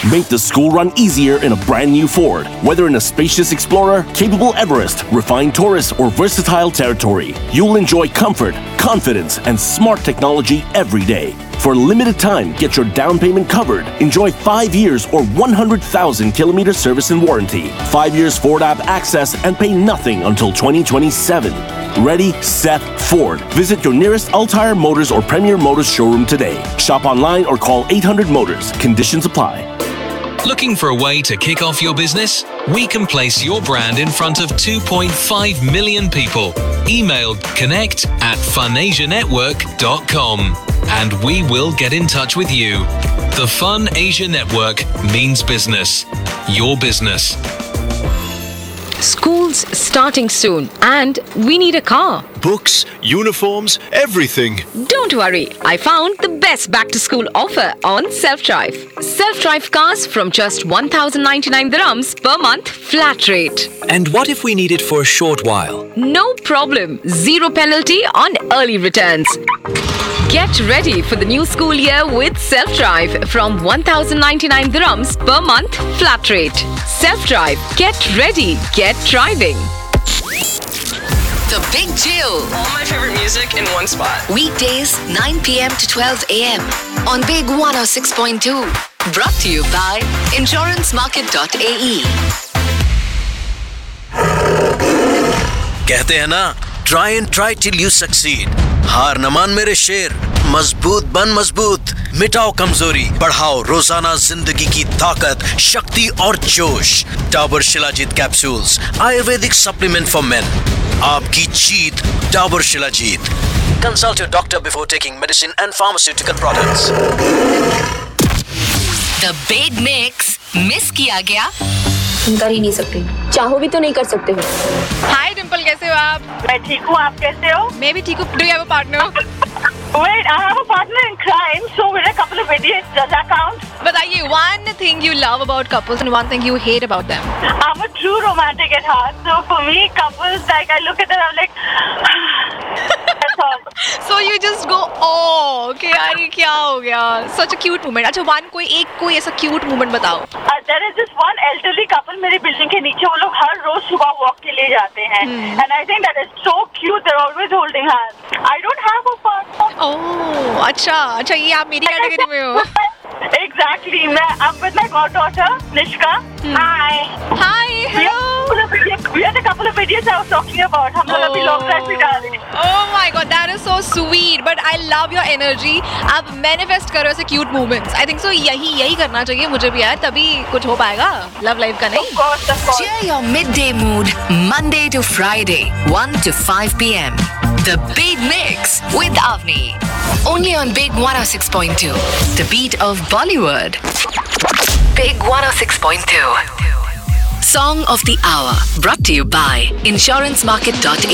Make the school run easier in a brand new Ford. Whether in a spacious Explorer, capable Everest, refined Taurus, or versatile Territory, you'll enjoy comfort, confidence, and smart technology every day. For a limited time, get your down payment covered. Enjoy 5 years or 100,000 kilometer service and warranty. 5 years Ford app access and pay nothing until 2027. Ready, set, Ford. Visit your nearest Altair Motors or Premier Motors showroom today. Shop online or call 800 Motors. Conditions apply. Looking for a way to kick off your business? We can place your brand in front of 2.5 million people. Email connect@funasianetwork.com and we will get in touch with you. The Fun Asia Network means business. Your business. School's starting soon and we need a car. Books, uniforms, everything. Don't worry, I found the best back-to-school offer on Self-Drive. Self-Drive cars from just 1,099 dirhams per month flat rate. And what if we need it for a short while? No problem. Zero penalty on early returns. Get ready for the new school year with Self-Drive from 1,099 dirhams per month flat rate. Self-Drive. Get ready. Get driving. The Big Chill. All my favorite music in one spot. Weekdays 9 p.m. to 12 a.m. on Big 106.2. Brought to you by insurancemarket.ae. कहते हैं ना, try and try till you succeed. हार न मान मेरे शेर, मजबूत बन मजबूत, मिटाओ कमजोरी, बढ़ाओ रोजाना जिंदगी की ताकत, शक्ति और जोश. Dabur shilajit capsules, Ayurvedic supplement for main. आपकी जीत, Dabur shilajit. Consult your doctor before taking medicine and pharmaceutical products. The Big Mix. Miss किया गया? कर ही नहीं सकते, चाहो भी तो नहीं कर सकते हो. हाय डिम्पल, कैसे हो आप? मैं ठीक हूँ, आप कैसे हो? मैं भी ठीक हूँ. Do you have a partner? Wait, I have a partner in crime, so we're a couple of idiots. Does that count? बताइए, one thing you love about couples and one thing you hate about them. I'm a true romantic at heart, so for me, couples, like I look at them, I'm like, that's all. So you just go, oh, okay, यार ये क्या हो गया? Such a cute moment. अच्छा, कोई ऐसा cute moment बताओ. There is this one elderly couple मेरी बिल्डिंग के नीचे, वो लोग हर रोज सुबह वॉक के लिए जाते हैं. And I think that is so cute. They're always holding hands. I don't have a partner. Oh, अच्छा, ये आप मेरी कैटेगरी में हो. Exactly. I'm with my goddaughter, Nishka. Hi. Hi. Hello. We are the couple of idiots I was talking about. हम लोग अभी long drive पे जा रहे हैं. Oh my God, that is so sweet. But I love your energy. आप manifest करो ऐसे cute moments. I think so. यही करना चाहिए मुझे भी यार. तभी कुछ हो पाएगा love life का, नहीं? Of course. Cheer your midday mood Monday to Friday 1 to 5 p.m. The Big Mix with Avni. Only on Big 106.2. The beat of Bollywood. Big 106.2. Song of the Hour. Brought to you by insurancemarket.ae.